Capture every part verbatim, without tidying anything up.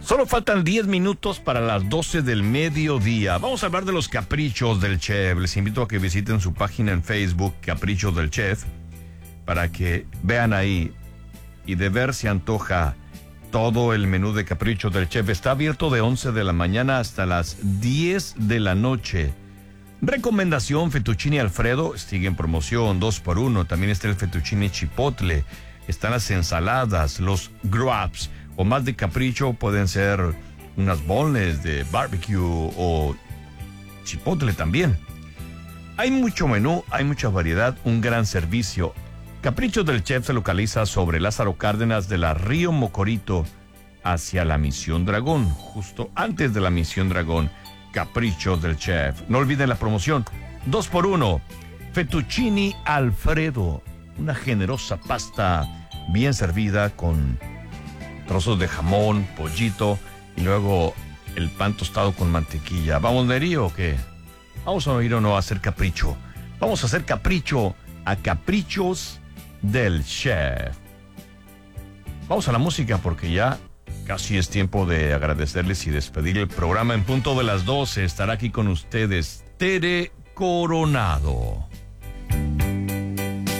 Solo faltan diez minutos para las doce del mediodía. Vamos a hablar de los caprichos del chef. Les invito a que visiten su página en Facebook, Caprichos del Chef, para que vean ahí y de ver se antoja todo el menú de caprichos del chef. Está abierto de once de la mañana hasta las diez de la noche. Recomendación: fettuccine Alfredo, sigue en promoción, dos por uno. También está el fettuccine chipotle. Están las ensaladas, los grubs. O más de capricho pueden ser unas boneless de barbecue o chipotle también. Hay mucho menú, hay mucha variedad, un gran servicio. Caprichos del Chef se localiza sobre Lázaro Cárdenas de la Río Mocorito hacia la Misión Dragón, justo antes de la Misión Dragón. Caprichos del Chef. No olviden la promoción, dos por uno. Fettuccine Alfredo, una generosa pasta bien servida con trozos de jamón, pollito y luego el pan tostado con mantequilla. ¿Vamos de río o qué? ¿Vamos a ir o no a hacer capricho? Vamos a hacer capricho a Caprichos del Chef. Vamos a la música porque ya casi es tiempo de agradecerles y despedir el programa. En punto de las doce estará aquí con ustedes Tere Coronado.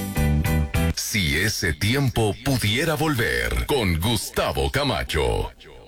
Si ese tiempo pudiera volver, con Gustavo Camacho.